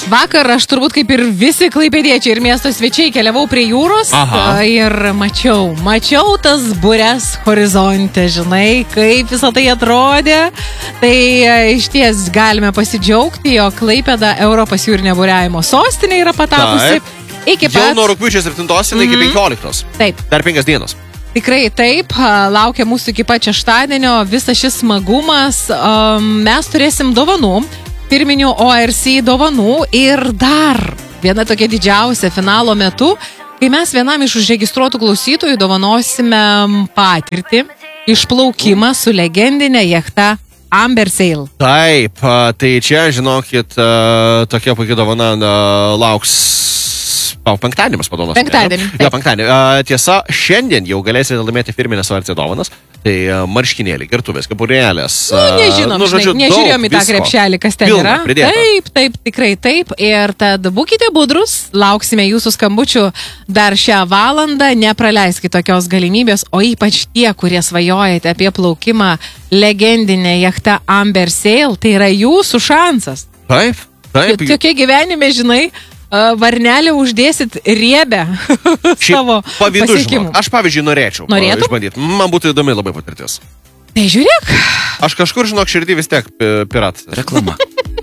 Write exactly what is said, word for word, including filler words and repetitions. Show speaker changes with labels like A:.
A: Vakar aš turbūt kaip ir visi klaipėdiečiai ir miesto svečiai keliavau prie jūros. Aha. Ir mačiau, mačiau tas bures horizonte, žinai, kaip visą tai atrodė. Tai iš ties galime pasidžiaugti, jo Klaipėda Europos jūrinio buriavimo sostinė yra patapusi. Iki pat...
B: Jau nuo rugpjūčio septintos mm-hmm. iki penkioliktos.
A: Taip.
B: Dar penkias dienos.
A: Tikrai taip, laukia mūsų iki pat šeštadienio visas šis smagumas. Mes turėsim dovanų. Pirminių O R C dovanų ir dar viena tokia didžiausia finalo metu, kai mes vienam iš užregistruotų klausytojų dovanosime patirtį, išplaukimą su legendinė jachta Amber Sail.
B: Taip, tai čia, žinokit, tokia puikia dovana lauks penktadienį, mes padovanosime.
A: Penktadienį.
B: Jo, penktadienį. Tiesa, šiandien jau galėsite laimėti firminės O R C dovanas. Tai marškinėliai, gertuvės, kepurėlės.
A: Nu, nežinom, nu, žodžiu, žinai, nežiūrėjom į tą krepšelį, kas ten
B: Pilna,
A: yra.
B: Pridėta.
A: Taip, taip, tikrai taip. Ir tad būkite budrus, lauksime jūsų skambučių dar šią valandą. Nepraleiskite tokios galimybės, o ypač tie, kurie svajojate apie plaukimą legendinę jachtą Amber Sail, tai yra jūsų šansas.
B: Taip, taip.
A: Tokie gyvenime, žinai, varnelę uždėsit riebę savo pasiekimų.
B: Aš, pavyzdžiui, norėčiau
A: Norėtum?
B: išbandyti. Man būtų įdomi labai patirtis.
A: Tai žiūrėk.
B: Aš kažkur, žinok, širdį vis tiek piratas.
C: Reklama.